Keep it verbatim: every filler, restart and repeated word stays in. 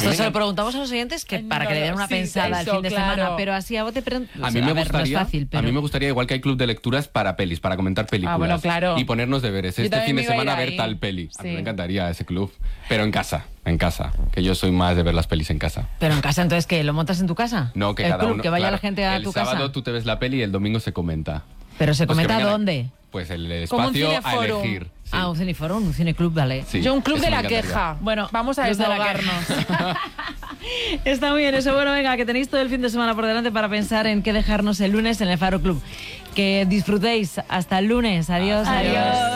Esto me se lo encanta- preguntamos a los oyentes que para No, que le den una sí, pensada eso, al fin de claro. semana, pero así a bote pronto. A mí me ver, gustaría, no es fácil, pero... a mí me gustaría, igual que hay club de lecturas para pelis, para comentar películas. Ah, bueno, claro. Y ponernos deberes. Yo Este también fin me de iba a ir semana a ver ahí. tal peli. A mí Sí. me encantaría ese club. Pero en casa, en casa. Que yo soy más de ver las pelis en casa. Pero en casa, entonces, ¿qué? ¿Lo montas en tu casa? No, que el cada club, uno. que vaya claro, la gente a el tu sábado casa. tú te ves la peli y el domingo se comenta. Pero se Pues que comenta vengan a- dónde. Pues el Como un espacio a cineforum. elegir. Sí. Ah, un cineforum, un cineclub, vale. Sí, Yo un club eso de me la encantaría. queja. Bueno, vamos a club de la desahogarnos. Está muy bien eso. Bueno, venga, que tenéis todo el fin de semana por delante para pensar en qué dejarnos el lunes en el Faro Club. Que disfrutéis. Hasta el lunes. Adiós. Adiós. adiós.